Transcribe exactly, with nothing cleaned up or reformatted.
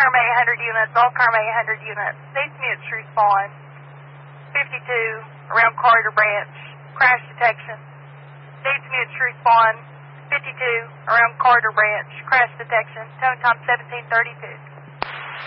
Karma eight hundred units, all Karma eight hundred units. Needs me at True Spawn. fifty-two, around Corridor Branch. Crash detection. Needs me at True Spawn. fifty-two, around Corridor Branch. Crash detection. Tone time seventeen thirty-two.